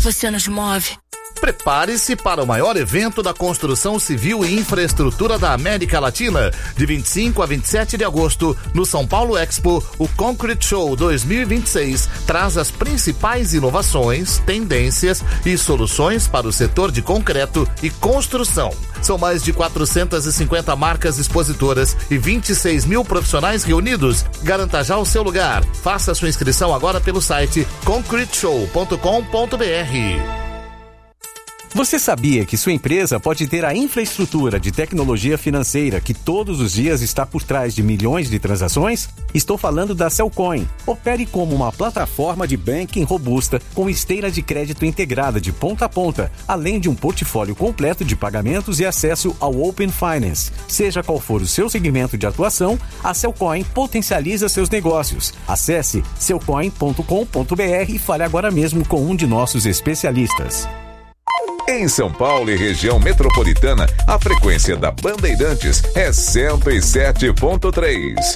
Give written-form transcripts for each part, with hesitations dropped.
você nos move. Prepare-se para o maior evento da construção civil e infraestrutura da América Latina. De 25 a 27 de agosto, no São Paulo Expo, o Concrete Show 2026 traz as principais inovações, tendências e soluções para o setor de concreto e construção. São mais de 450 marcas expositoras e 26 mil profissionais reunidos. Garanta já o seu lugar. Faça sua inscrição agora pelo site concreteshow.com.br. Você sabia que sua empresa pode ter a infraestrutura de tecnologia financeira que todos os dias está por trás de milhões de transações? Estou falando da Cellcoin. Opere como uma plataforma de banking robusta com esteira de crédito integrada de ponta a ponta, além de um portfólio completo de pagamentos e acesso ao Open Finance. Seja qual for o seu segmento de atuação, a Cellcoin potencializa seus negócios. Acesse cellcoin.com.br e fale agora mesmo com um de nossos especialistas. Em São Paulo e região metropolitana, a frequência da Bandeirantes é 107.3.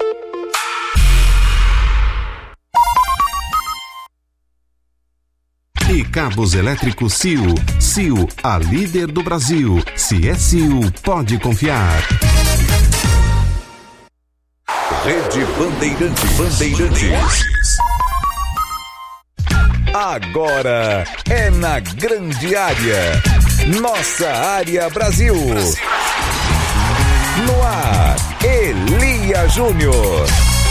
E cabos elétricos Sil. Sil, a líder do Brasil. Se é Sil, pode confiar. Rede Bandeirantes. Agora é na grande área. Nossa área Brasil. No ar, Elia Júnior.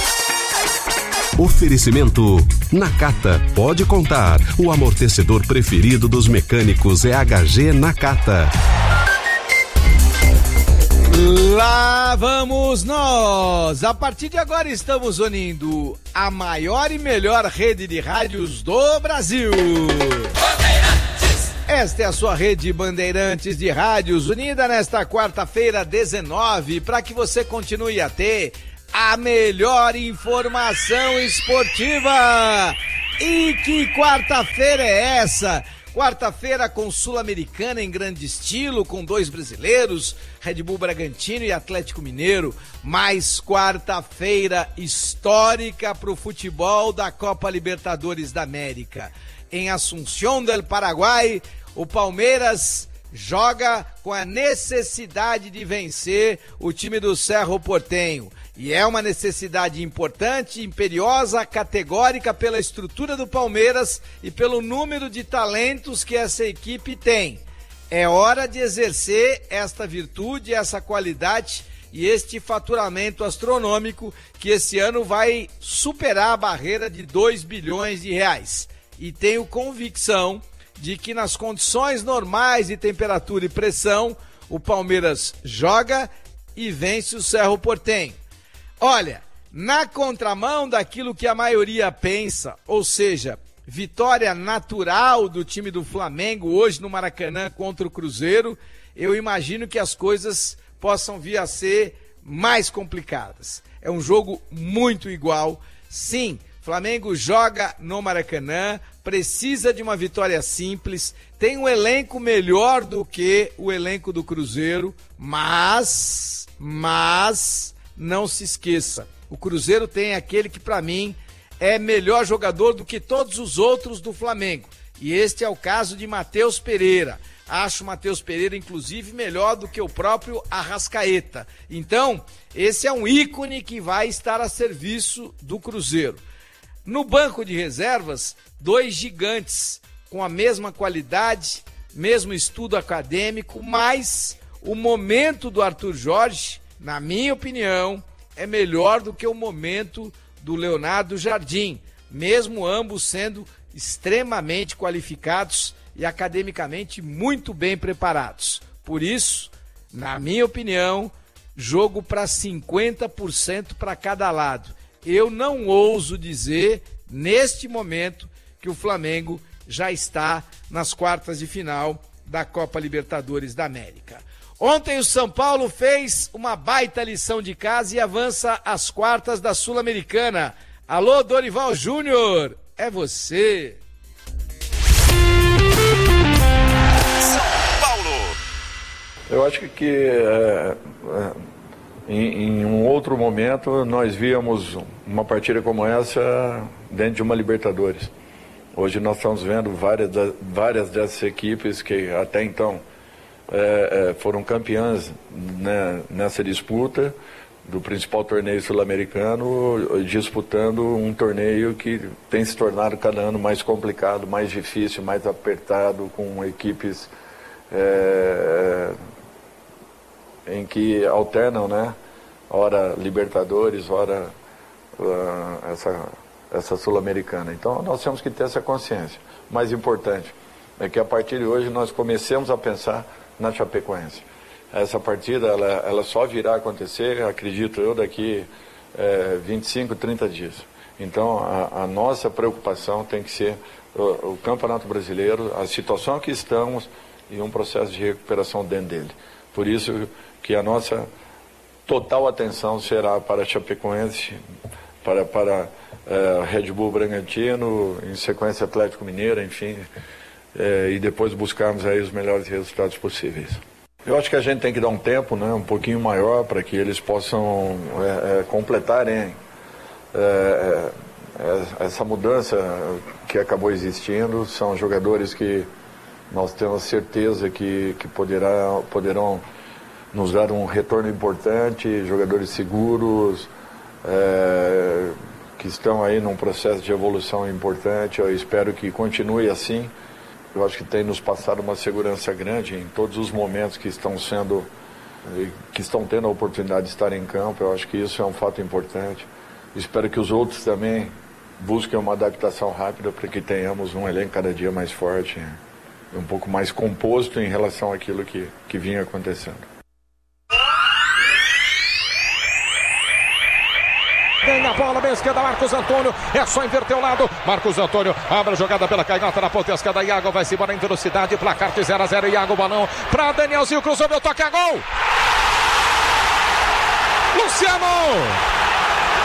Oferecimento Nakata. Pode contar. O amortecedor preferido dos mecânicos é HG Nakata. Lá vamos nós! A partir de agora estamos unindo a maior e melhor rede de rádios do Brasil. Esta é a sua rede Bandeirantes de rádios, unida nesta quarta-feira 19, para que você continue a ter a melhor informação esportiva. E que quarta-feira é essa? Quarta-feira com Sul-Americana em grande estilo, com 2 brasileiros, Red Bull Bragantino e Atlético Mineiro. Mais quarta-feira histórica para o futebol da Copa Libertadores da América. Em Asunción del Paraguai, o Palmeiras joga com a necessidade de vencer o time do Cerro Porteño. E é uma necessidade importante, imperiosa, categórica pela estrutura do Palmeiras e pelo número de talentos que essa equipe tem. É hora de exercer esta virtude, essa qualidade e este faturamento astronômico que esse ano vai superar a barreira de 2 bilhões de reais. E tenho convicção de que nas condições normais de temperatura e pressão, o Palmeiras joga e vence o Cerro Porteño. Olha, na contramão daquilo que a maioria pensa, ou seja, vitória natural do time do Flamengo hoje no Maracanã contra o Cruzeiro, eu imagino que as coisas possam vir a ser mais complicadas. É um jogo muito igual. Sim, Flamengo joga no Maracanã, precisa de uma vitória simples, tem um elenco melhor do que o elenco do Cruzeiro, mas não se esqueça, o Cruzeiro tem aquele que para mim é melhor jogador do que todos os outros do Flamengo. E este é o caso de Matheus Pereira. Acho o Matheus Pereira, inclusive, melhor do que o próprio Arrascaeta. Então, esse é um ícone que vai estar a serviço do Cruzeiro. No banco de reservas, 2 gigantes com a mesma qualidade, mesmo estudo acadêmico, mas o momento do Arthur Jorge, na minha opinião, é melhor do que o momento do Leonardo Jardim, mesmo ambos sendo extremamente qualificados e academicamente muito bem preparados. Por isso, na minha opinião, jogo para 50% para cada lado. Eu não ouso dizer, neste momento, que o Flamengo já está nas quartas de final da Copa Libertadores da América. Ontem o São Paulo fez uma baita lição de casa e avança às quartas da Sul-Americana. Alô, Dorival Júnior, é você. São Paulo. Eu acho que em um outro momento nós víamos uma partida como essa dentro de uma Libertadores. Hoje nós estamos vendo várias dessas equipes que até então foram campeãs, né, nessa disputa do principal torneio sul-americano, disputando um torneio que tem se tornado cada ano mais complicado, mais difícil, mais apertado, com equipes em que alternam, né? Ora Libertadores, ora essa sul-americana. Então nós temos que ter essa consciência. O mais importante é que a partir de hoje nós comecemos a pensar na Chapecoense. Essa partida, ela só virá acontecer, acredito eu, daqui 25, 30 dias. Então, a nossa preocupação tem que ser o Campeonato Brasileiro, a situação que estamos e um processo de recuperação dentro dele. Por isso que a nossa total atenção será para a Chapecoense, para Red Bull Bragantino, em sequência Atlético Mineiro, enfim, e depois buscarmos aí os melhores resultados possíveis. Eu acho que a gente tem que dar um tempo, né, um pouquinho maior para que eles possam completarem essa mudança que acabou existindo. São jogadores que nós temos certeza que poderão nos dar um retorno importante, jogadores seguros, que estão aí num processo de evolução importante. Eu espero que continue assim. Eu acho que tem nos passado uma segurança grande em todos os momentos que estão tendo a oportunidade de estar em campo. Eu acho que isso é um fato importante. Espero que os outros também busquem uma adaptação rápida para que tenhamos um elenco cada dia mais forte, um pouco mais composto em relação àquilo que vinha acontecendo. Ganha a bola, meia esquerda, Marcos Antônio, é só inverter o lado, Marcos Antônio abre a jogada pela canhota na ponta esquerda, Iago vai se embora em velocidade, placar de 0-0, Iago, balão para Danielzinho, cruzou, meu toque, a gol! Luciano!